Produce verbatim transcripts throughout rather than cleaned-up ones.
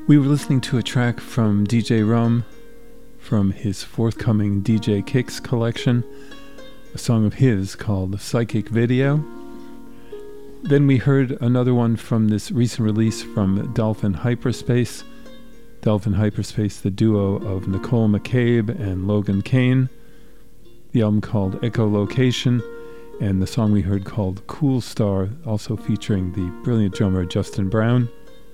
We were listening to a track from D J Rum from his forthcoming D J Kicks collection, a song of his called Psychic Video. Then we heard another one from this recent release from Dolphin Hyperspace. Dolphin Hyperspace, the duo of Nicole McCabe and Logan Kane. The album called Echolocation, and the song we heard called Cool Star, also featuring the brilliant drummer Justin Brown.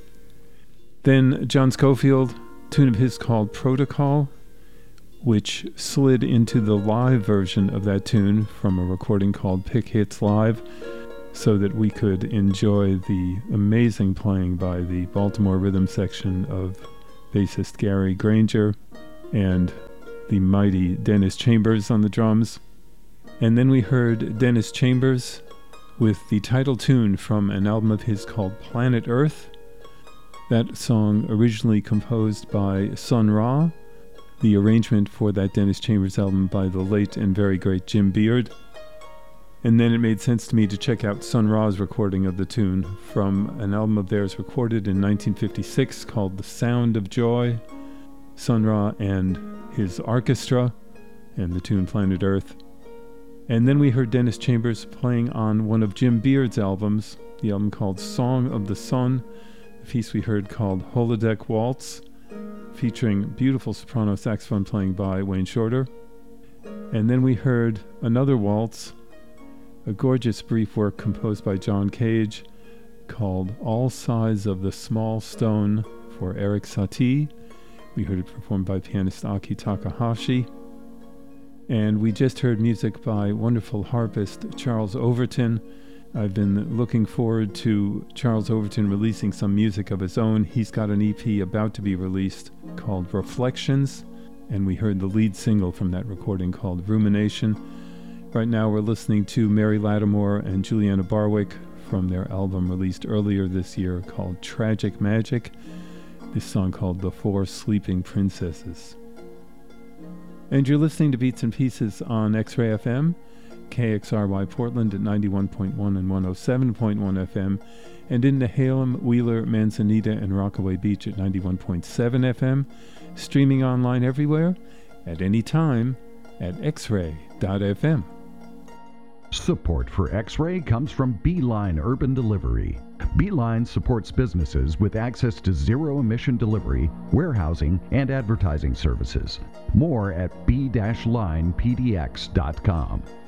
Then John Scofield, tune of his called Protocol, which slid into the live version of that tune from a recording called Pick Hits Live, so that we could enjoy the amazing playing by the Baltimore rhythm section of bassist Gary Granger and the mighty Dennis Chambers on the drums. And then we heard Dennis Chambers with the title tune from an album of his called Planet Earth. That song originally composed by Sun Ra, the arrangement for that Dennis Chambers album by the late and very great Jim Beard. And then it made sense to me to check out Sun Ra's recording of the tune from an album of theirs recorded in nineteen fifty-six called The Sound of Joy. Sun Ra and his orchestra and the tune Planet Earth. And then we heard Dennis Chambers playing on one of Jim Beard's albums, the album called Song of the Sun, a piece we heard called Holodeck Waltz, featuring beautiful soprano saxophone playing by Wayne Shorter. And then we heard another waltz, a gorgeous brief work composed by John Cage called All Sides of the Small Stone for Eric Satie. We heard it performed by pianist Aki Takahashi. And we just heard music by wonderful harpist Charles Overton. I've been looking forward to Charles Overton releasing some music of his own. He's got an E P about to be released called Reflections, and we heard the lead single from that recording called Rumination. Right now we're listening to Mary Lattimore and Juliana Barwick from their album released earlier this year called Tragic Magic, this song called The Four Sleeping Princesses. And you're listening to Beats and Pieces on X-Ray F M, K X R Y Portland at ninety-one point one and one oh seven point one F M, and in Nehalem, Wheeler, Manzanita, and Rockaway Beach at ninety-one point seven F M, streaming online everywhere, at any time, at x ray dot f m. Support for X-Ray comes from Beeline Urban Delivery. Beeline supports businesses with access to zero-emission delivery, warehousing, and advertising services. More at b dash line p d x dot com.